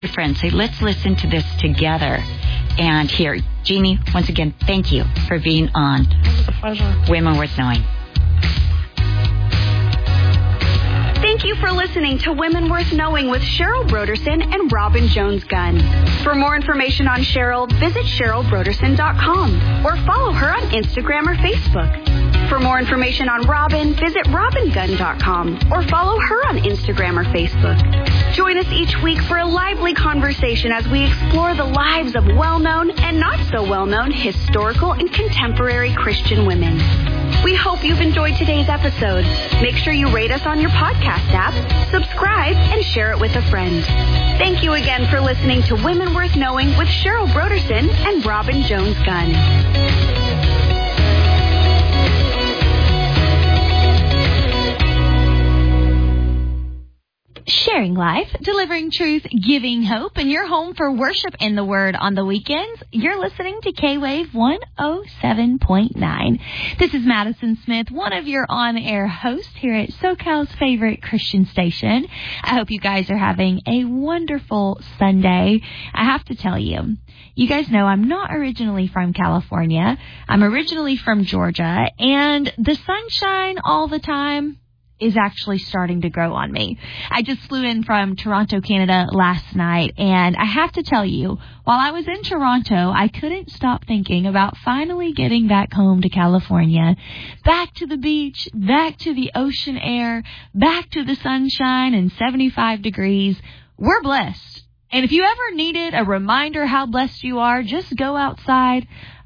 Friends, say, let's listen to this together. And here, Jeannie, once again, thank you for being on. It was a pleasure. Women Worth Knowing. Thank you for listening to Women Worth Knowing with Cheryl Broderson and Robin Jones-Gunn. For more information on Cheryl, visit CherylBroderson.com or follow her on Instagram or Facebook. For more information on Robin, visit RobinGunn.com or follow her on Instagram or Facebook. Join us each week for a lively conversation as we explore the lives of well-known and not so well-known historical and contemporary Christian women. We hope you've enjoyed today's episode. Make sure you rate us on your podcast app, subscribe, and share it with a friend. Thank you again for listening to Women Worth Knowing with Cheryl Broderson and Robin Jones-Gunn. Sharing life, delivering truth, giving hope, and you're home for worship and the Word on the weekends. You're listening to K-Wave 107.9. This is Madison Smith, one of your on-air hosts here at SoCal's favorite Christian station. I hope you guys are having a wonderful Sunday. I have to tell you, you guys know I'm not originally from California. I'm originally from Georgia, and the sunshine all the time is actually starting to grow on me. I just flew in from Toronto, Canada last night, and I have to tell you, while I was in Toronto, I couldn't stop thinking about finally getting back home to California, back to the beach, back to the ocean air, back to the sunshine and 75 degrees. We're blessed. And if you ever needed a reminder how blessed you are, just go outside,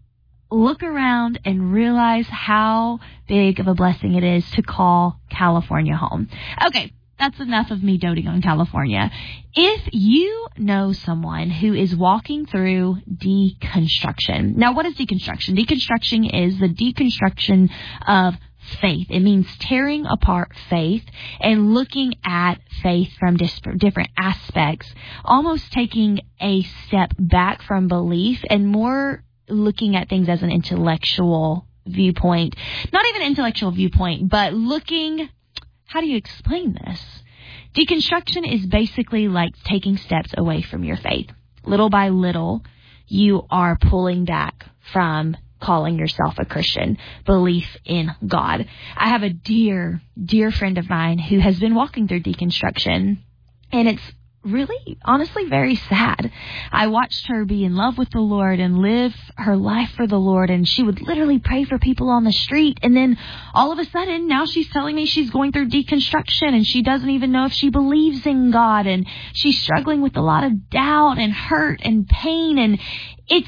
look around, and realize how big of a blessing it is to call California home. Okay, that's enough of me doting on California. If you know someone who is walking through deconstruction. Now, what is deconstruction? Deconstruction is the deconstruction of faith. It means tearing apart faith and looking at faith from different aspects, almost taking a step back from belief and more looking at things as an intellectual viewpoint. Not even intellectual viewpoint, but looking, how do you explain this? Deconstruction is basically like taking steps away from your faith. Little by little, you are pulling back from calling yourself a Christian, belief in God. I have a dear, dear friend of mine who has been walking through deconstruction, and it's really, honestly, very sad. I watched her be in love with the Lord and live her life for the Lord, and she would literally pray for people on the street, and then all of a sudden, now she's telling me she's going through deconstruction, and she doesn't even know if she believes in God, and she's struggling with a lot of doubt and hurt and pain, and it's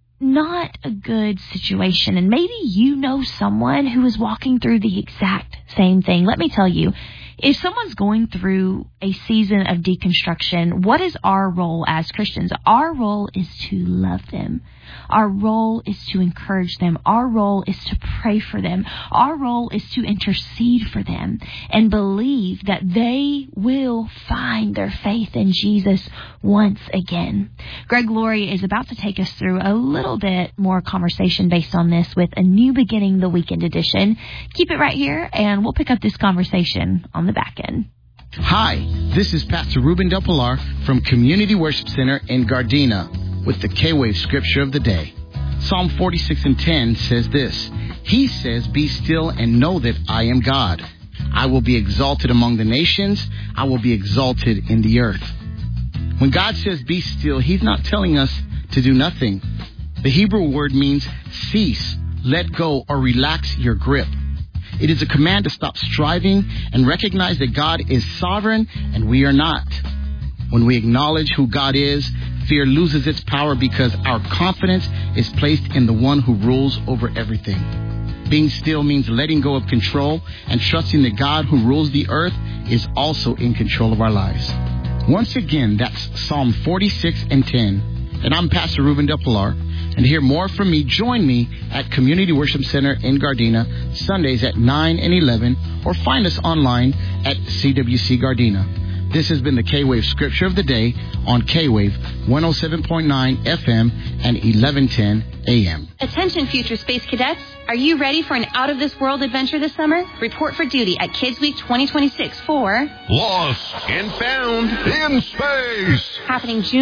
not a good situation. And maybe you know someone who is walking through the exact same thing. Let me tell you, if someone's going through a season of deconstruction, what is our role as Christians? Our role is to love them. Our role is to encourage them. Our role is to pray for them. Our role is to intercede for them and believe that they will find their faith in Jesus once again. Greg Laurie is about to take us through a little bit more conversation based on this with a new beginning, the weekend edition. Keep it right here, and we'll pick up this conversation on the back end. Hi, this is Pastor Ruben Del Pilar from Community Worship Center in Gardena with the K-Wave Scripture of the Day. Psalm 46:10 says this: He says, "Be still and know that I am God. I will be exalted among the nations. I will be exalted in the earth." When God says be still, He's not telling us to do nothing. The Hebrew word means cease, let go, or relax your grip. It is a command to stop striving and recognize that God is sovereign and we are not. When we acknowledge who God is, fear loses its power because our confidence is placed in the one who rules over everything. Being still means letting go of control and trusting that God who rules the earth is also in control of our lives. Once again, that's Psalm 46:10. And I'm Pastor Ruben Del Pilar. And to hear more from me, join me at Community Worship Center in Gardena, Sundays at 9 and 11, or find us online at CWC Gardena. This has been the K-Wave Scripture of the Day on K-Wave 107.9 FM and 1110 AM. Attention future space cadets. Are you ready for an out-of-this-world adventure this summer? Report for duty at Kids Week 2026 for Lost and Found in Space. happening June